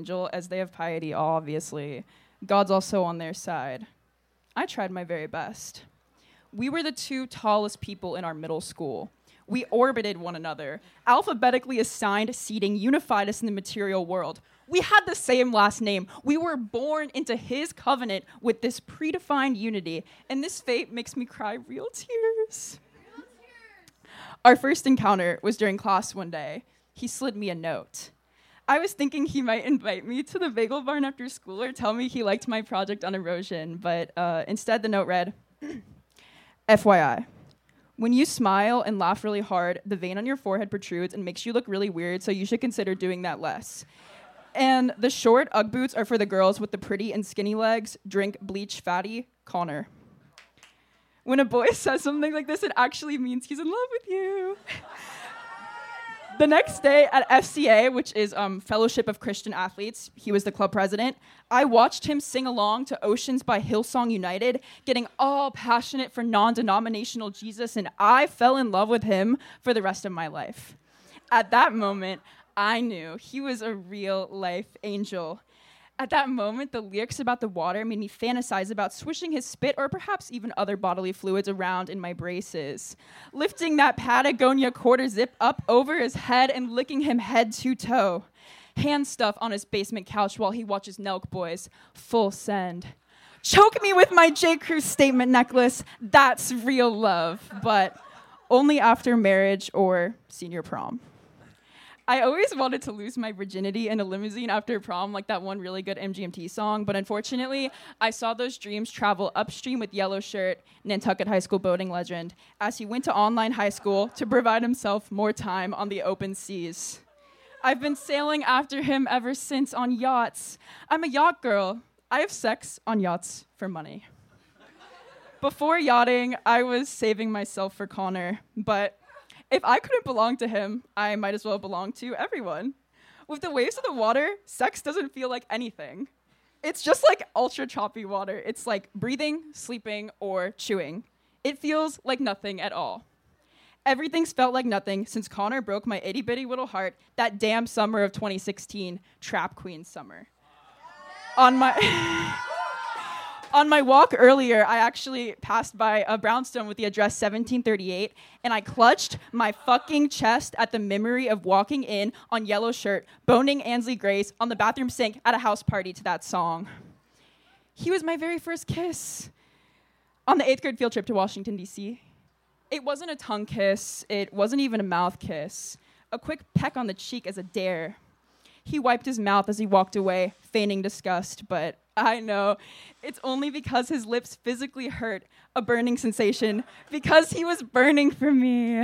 angel, as they have piety, obviously. God's also on their side. I tried my very best. We were the two tallest people in our middle school. We orbited one another, alphabetically assigned seating unified us in the material world. We had the same last name. We were born into his covenant with this predefined unity, and this fate makes me cry real tears. Our first encounter was during class one day. He slid me a note. I was thinking he might invite me to the bagel barn after school or tell me he liked my project on erosion, but instead the note read, FYI, when you smile and laugh really hard, the vein on your forehead protrudes and makes you look really weird, so you should consider doing that less. And the short Ugg boots are for the girls with the pretty and skinny legs. Drink bleach fatty, Connor. When a boy says something like this, it actually means he's in love with you. The next day at FCA, which is Fellowship of Christian Athletes, he was the club president, I watched him sing along to Oceans by Hillsong United, getting all passionate for non-denominational Jesus, and I fell in love with him for the rest of my life. At that moment, I knew he was a real-life angel. At that moment, the lyrics about the water made me fantasize about swishing his spit or perhaps even other bodily fluids around in my braces, lifting that Patagonia quarter zip up over his head and licking him head to toe, hand stuff on his basement couch while he watches Nelk Boys, full send. Choke me with my J. Crew statement necklace, that's real love, but only after marriage or senior prom. I always wanted to lose my virginity in a limousine after prom, like that one really good MGMT song, but unfortunately, I saw those dreams travel upstream with Yellow Shirt, Nantucket High School boating legend, as he went to online high school to provide himself more time on the open seas. I've been sailing after him ever since on yachts. I'm a yacht girl. I have sex on yachts for money. Before yachting, I was saving myself for Connor, but if I couldn't belong to him, I might as well belong to everyone. With the waves of the water, sex doesn't feel like anything. It's just like ultra choppy water. It's like breathing, sleeping, or chewing. It feels like nothing at all. Everything's felt like nothing since Connor broke my itty-bitty little heart that damn summer of 2016, Trap Queen summer. On my walk earlier, I actually passed by a brownstone with the address 1738, and I clutched my fucking chest at the memory of walking in on Yellow Shirt, boning Ansley Grace on the bathroom sink at a house party to that song. He was my very first kiss on the 8th grade field trip to Washington, D.C. It wasn't a tongue kiss. It wasn't even a mouth kiss. A quick peck on the cheek as a dare. He wiped his mouth as he walked away, feigning disgust, but I know it's only because his lips physically hurt, a burning sensation, because he was burning for me.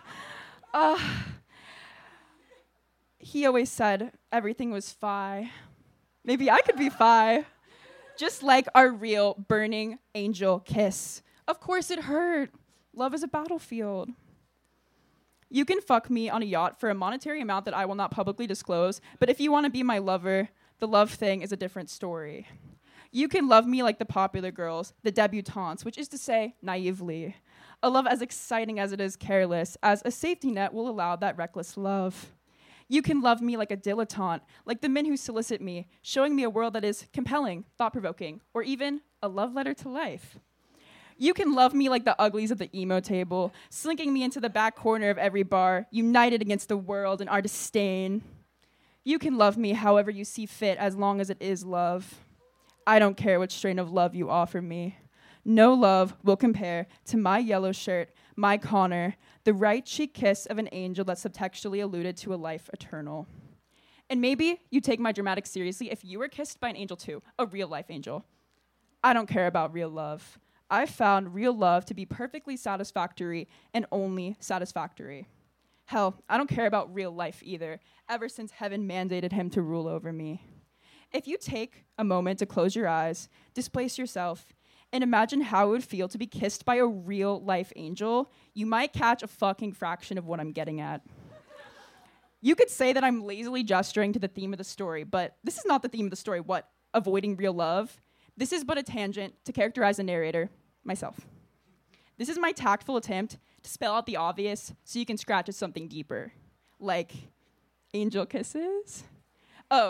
He always said everything was fi. Maybe I could be fi. Just like our real burning angel kiss. Of course it hurt. Love is a battlefield. You can fuck me on a yacht for a monetary amount that I will not publicly disclose, but if you want to be my lover, the love thing is a different story. You can love me like the popular girls, the debutantes, which is to say, naively. A love as exciting as it is careless, as a safety net will allow that reckless love. You can love me like a dilettante, like the men who solicit me, showing me a world that is compelling, thought-provoking, or even a love letter to life. You can love me like the uglies at the emo table, slinking me into the back corner of every bar, united against the world and our disdain. You can love me however you see fit, as long as it is love. I don't care which strain of love you offer me. No love will compare to my Yellow Shirt, my Connor, the right cheek kiss of an angel that subtextually alluded to a life eternal. And maybe you take my dramatics seriously if you were kissed by an angel too, a real life angel. I don't care about real love. I found real love to be perfectly satisfactory and only satisfactory. Hell, I don't care about real life either, ever since heaven mandated him to rule over me. If you take a moment to close your eyes, displace yourself, and imagine how it would feel to be kissed by a real life angel, you might catch a fucking fraction of what I'm getting at. You could say that I'm lazily gesturing to the theme of the story, but this is not the theme of the story. What? Avoiding real love? This is but a tangent to characterize the narrator, myself. This is my tactful attempt to spell out the obvious so you can scratch at something deeper, like angel kisses. Oh,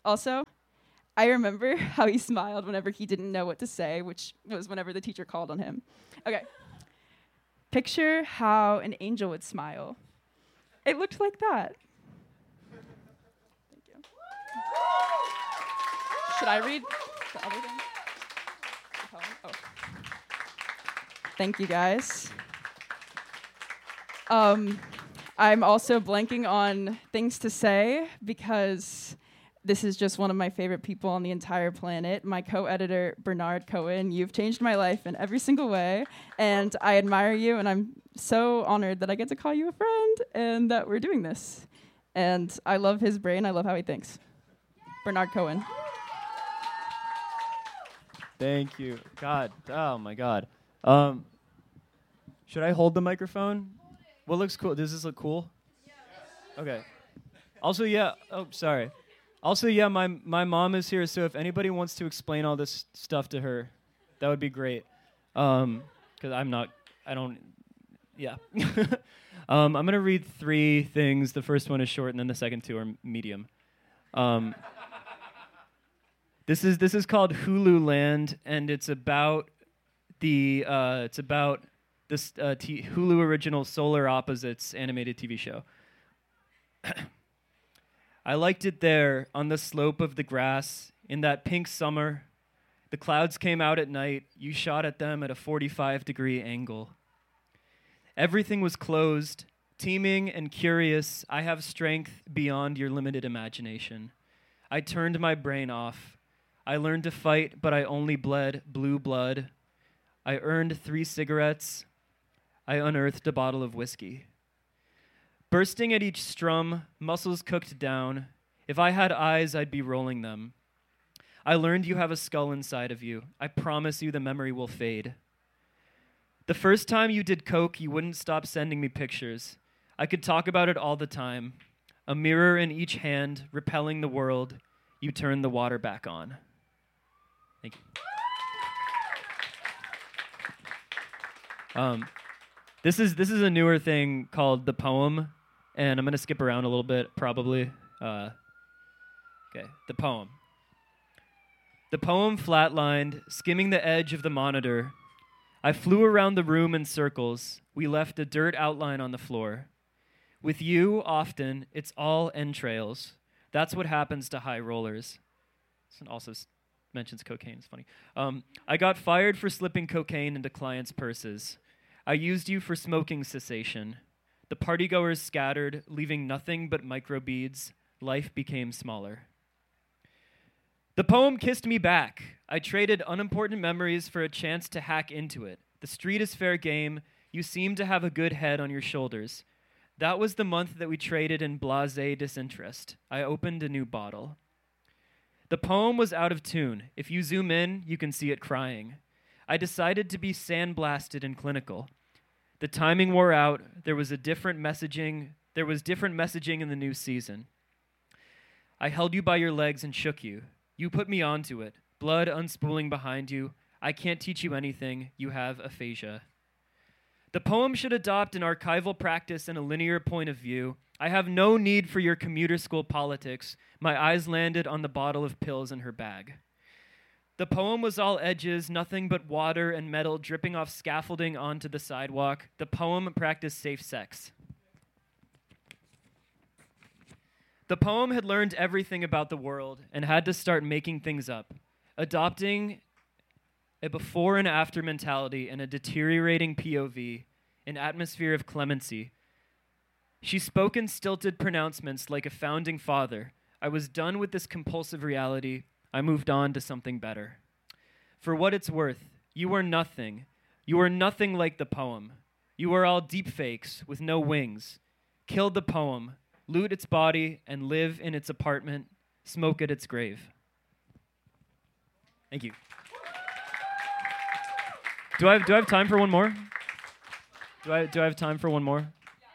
Also, I remember how he smiled whenever he didn't know what to say, which was whenever the teacher called on him. Okay. Picture how an angel would smile. It looked like that. Thank you. Should I read the other thing? The poem? Oh. Thank you, guys. I'm also blanking on things to say because this is just one of my favorite people on the entire planet. My co-editor, Bernard Cohen. You've changed my life in every single way, and I admire you, and I'm so honored that I get to call you a friend and that we're doing this. And I love his brain. I love how he thinks. Bernard Cohen. Thank you. God. Oh, my God. Should I hold the microphone? What looks cool? Does this look cool? Yes. Okay. Also, yeah. Oh, sorry. Also, yeah, my mom is here, so if anybody wants to explain all this stuff to her, that would be great. Because yeah. I'm going to read 3 things. The first one is short, and then the second 2 are medium. This is called Hulu Land, and it's about this Hulu original Solar Opposites animated TV show. I liked it there on the slope of the grass in that pink summer. The clouds came out at night. You shot at them at a 45-degree angle. Everything was closed, teeming and curious. I have strength beyond your limited imagination. I turned my brain off. I learned to fight, but I only bled blue blood. I earned 3 cigarettes. I unearthed a bottle of whiskey. Bursting at each strum, muscles cooked down. If I had eyes, I'd be rolling them. I learned you have a skull inside of you. I promise you the memory will fade. The first time you did coke, you wouldn't stop sending me pictures. I could talk about it all the time. A mirror in each hand, repelling the world. You turned the water back on. Thank you. This is a newer thing called The Poem, and I'm going to skip around a little bit, probably. Okay, The Poem. The poem flatlined, skimming the edge of the monitor. I flew around the room in circles. We left a dirt outline on the floor. With you, often, it's all entrails. That's what happens to high rollers. This also mentions cocaine. It's funny. I got fired for slipping cocaine into clients' purses. I used you for smoking cessation. The partygoers scattered, leaving nothing but microbeads. Life became smaller. The poem kissed me back. I traded unimportant memories for a chance to hack into it. The street is fair game. You seem to have a good head on your shoulders. That was the month that we traded in blasé disinterest. I opened a new bottle. The poem was out of tune. If you zoom in, you can see it crying. I decided to be sandblasted and clinical. The timing wore out. There was different messaging in the new season. I held you by your legs and shook you. You put me onto it. Blood unspooling behind you. I can't teach you anything. You have aphasia. The poem should adopt an archival practice and a linear point of view. I have no need for your commuter school politics. My eyes landed on the bottle of pills in her bag. The poem was all edges, nothing but water and metal dripping off scaffolding onto the sidewalk. The poem practiced safe sex. The poem had learned everything about the world and had to start making things up, adopting a before and after mentality and a deteriorating POV, an atmosphere of clemency. She spoke in stilted pronouncements like a founding father. I was done with this compulsive reality. I moved on to something better. For what it's worth, you are nothing. You are nothing like the poem. You are all deep fakes with no wings. Kill the poem, loot its body, and live in its apartment, smoke at its grave. Thank you. Do I have time for one more? Do I have time for one more?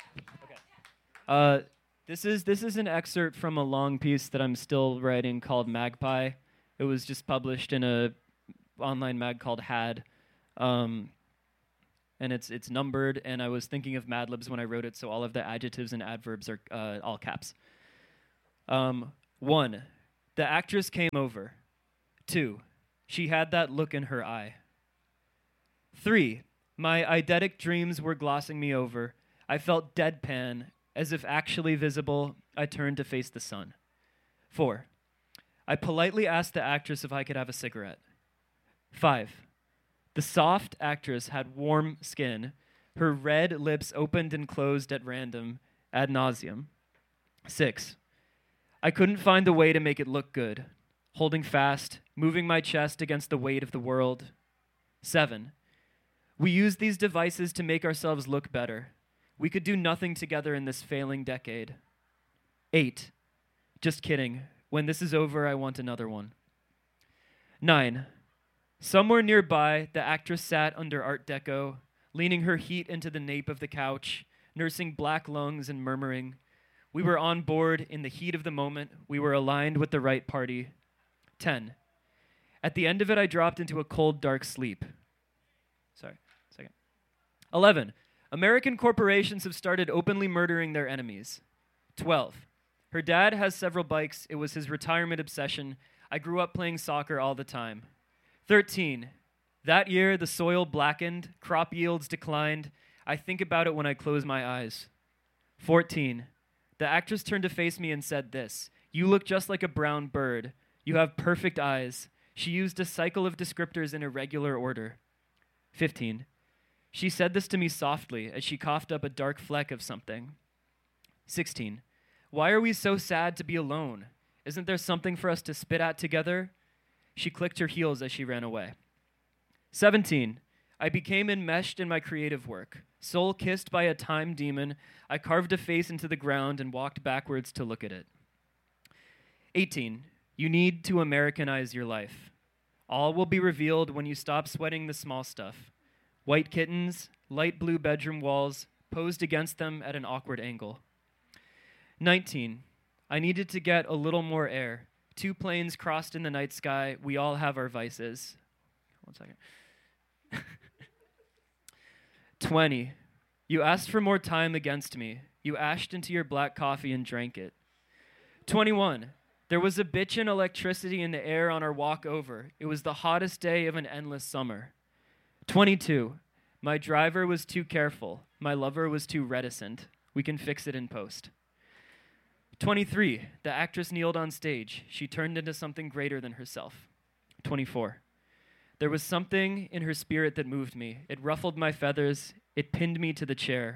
Okay. This is an excerpt from a long piece that I'm still writing called Magpie. It was just published in a online mag called Had, and it's numbered. And I was thinking of Mad Libs when I wrote it, so all of the adjectives and adverbs are all caps. 1. The actress came over. 2. She had that look in her eye. 3. My eidetic dreams were glossing me over. I felt deadpan, as if actually visible. I turned to face the sun. 4. I politely asked the actress if I could have a cigarette. 5. The soft actress had warm skin. Her red lips opened and closed at random, ad nauseum. 6. I couldn't find the way to make it look good. Holding fast, moving my chest against the weight of the world. 7. We used these devices to make ourselves look better. We could do nothing together in this failing decade. 8. Just kidding. When this is over, I want another one. 9. Somewhere nearby, the actress sat under Art Deco, leaning her heat into the nape of the couch, nursing black lungs and murmuring. We were on board in the heat of the moment. We were aligned with the right party. 10. At the end of it, I dropped into a cold, dark sleep. 11. American corporations have started openly murdering their enemies. 12. Her dad has several bikes. It was his retirement obsession. I grew up playing soccer all the time. 13. That year, the soil blackened, crop yields declined. I think about it when I close my eyes. 14. The actress turned to face me and said this. You look just like a brown bird. You have perfect eyes. She used a cycle of descriptors in irregular order. 15. She said this to me softly as she coughed up a dark fleck of something. 16. Why are we so sad to be alone? Isn't there something for us to spit at together? She clicked her heels as she ran away. 17. I became enmeshed in my creative work. Soul kissed by a time demon, I carved a face into the ground and walked backwards to look at it. 18. You need to Americanize your life. All will be revealed when you stop sweating the small stuff. White kittens, light blue bedroom walls, posed against them at an awkward angle. 19. I needed to get a little more air. 2 planes crossed in the night sky. We all have our vices. 1 second. 20. You asked for more time against me. You ashed into your black coffee and drank it. 21. There was a bitchin' electricity in the air on our walk over. It was the hottest day of an endless summer. 22. My driver was too careful. My lover was too reticent. We can fix it in post. 23. The actress kneeled on stage. She turned into something greater than herself. 24. There was something in her spirit that moved me. It ruffled my feathers. It pinned me to the chair.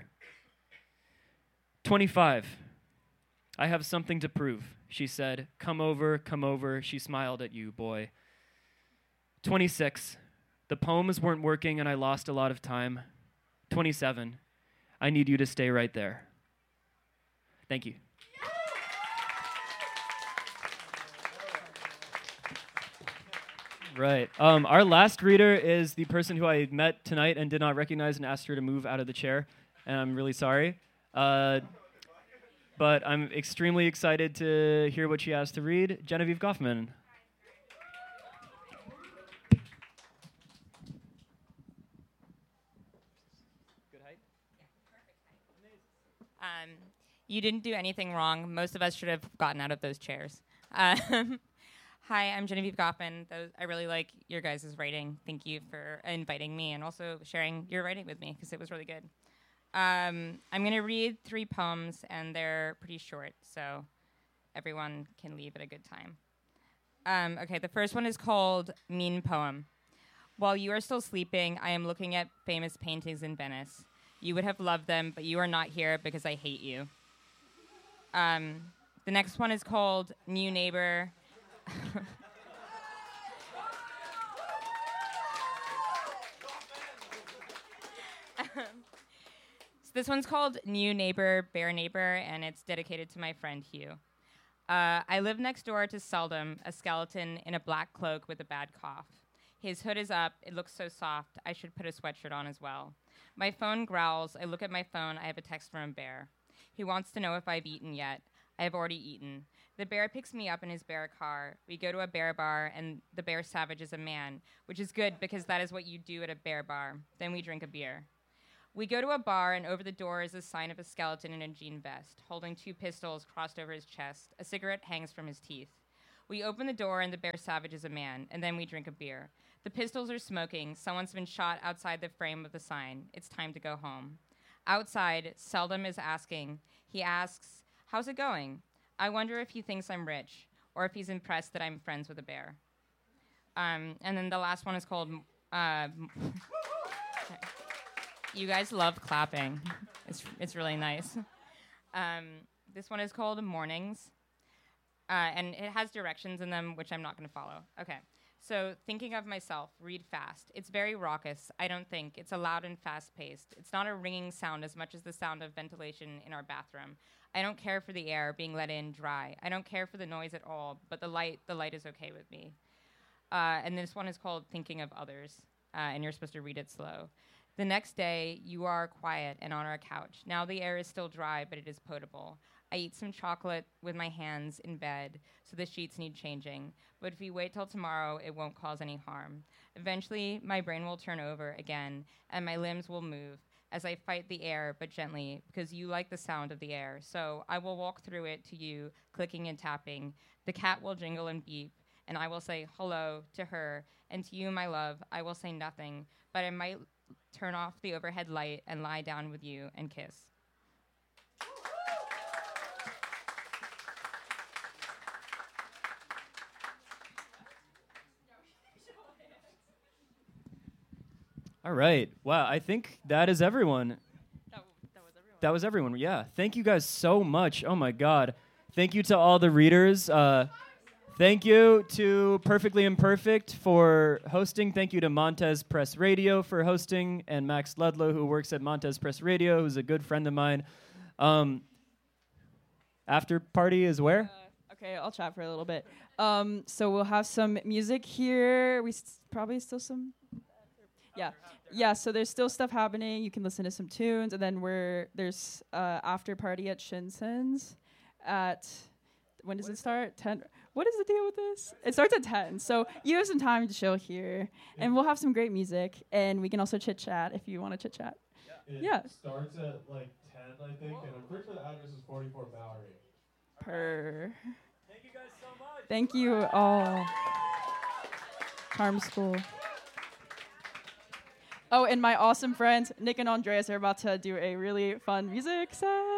25. I have something to prove, she said. Come over, come over. She smiled at you, boy. 26. The poems weren't working and I lost a lot of time. 27. I need you to stay right there. Thank you. Right. Our last reader is the person who I met tonight and did not recognize and asked her to move out of the chair. And I'm really sorry. But I'm extremely excited to hear what she has to read. Genevieve Goffman. You didn't do anything wrong. Most of us should have gotten out of those chairs. Hi, I'm Genevieve Goffman. I really like your guys' writing. Thank you for inviting me and also sharing your writing with me because it was really good. I'm going to read 3 poems, and they're pretty short, so everyone can leave at a good time. Okay, the first one is called Mean Poem. While you are still sleeping, I am looking at famous paintings in Venice. You would have loved them, but you are not here because I hate you. The next one is called New Neighbor. So this one's called New Neighbor, Bear Neighbor, and it's dedicated to my friend Hugh. I live next door to Seldom, a skeleton in a black cloak with a bad cough. His hood is up. It looks so soft. I should put a sweatshirt on as well. My phone growls. I look at my phone. I have a text from a bear. He wants to know if I've eaten yet. I have already eaten. The bear picks me up in his bear car. We go to a bear bar, and the bear savage is a man, which is good because that is what you do at a bear bar. Then we drink a beer. We go to a bar, and over the door is a sign of a skeleton in a jean vest, holding 2 pistols crossed over his chest. A cigarette hangs from his teeth. We open the door and the bear savages a man, and then we drink a beer. The pistols are smoking. Someone's been shot outside the frame of the sign. It's time to go home. Outside, Seldom is asking. He asks, "How's it going?" I wonder if he thinks I'm rich, or if he's impressed that I'm friends with a bear. And then the last one is called... you guys love clapping. It's really nice. This one is called Mornings. And it has directions in them, which I'm not going to follow. Okay. So, thinking of myself, read fast. It's very raucous, I don't think. It's a loud and fast-paced. It's not a ringing sound as much as the sound of ventilation in our bathroom. I don't care for the air being let in dry. I don't care for the noise at all, but the light is okay with me. And this one is called Thinking of Others, and you're supposed to read it slow. The next day, you are quiet and on our couch. Now the air is still dry, but it is potable. I eat some chocolate with my hands in bed, so the sheets need changing. But if we wait till tomorrow, it won't cause any harm. Eventually, my brain will turn over again, and my limbs will move as I fight the air, but gently, because you like the sound of the air. So I will walk through it to you, clicking and tapping. The cat will jingle and beep, and I will say hello to her. And to you, my love, I will say nothing, but I might turn off the overhead light and lie down with you and kiss. All right. Wow, I think that is everyone. That was everyone. That was everyone. Yeah. Thank you guys so much. Oh my God. Thank you to all the readers. Thank you to Perfectly Imperfect for hosting. Thank you to Montez Press Radio for hosting, and Max Ludlow, who works at Montez Press Radio, who's a good friend of mine. After party is where? Okay, I'll chat for a little bit. So we'll have some music here. Probably still some... Yeah, so there's still stuff happening. You can listen to some tunes, and then there's after party at Shinsens at... When does it start? 10. What is the deal with this? It starts at 10. So you have some time to chill here, and we'll have some great music, and we can also chit-chat if you want to chit-chat. It starts at like 10, I think, and I'm pretty sure the address is 44 Bowery. Thank you guys so much. Thank you all. Charm School. Oh, and my awesome friends, Nick and Andreas, are about to do a really fun music set.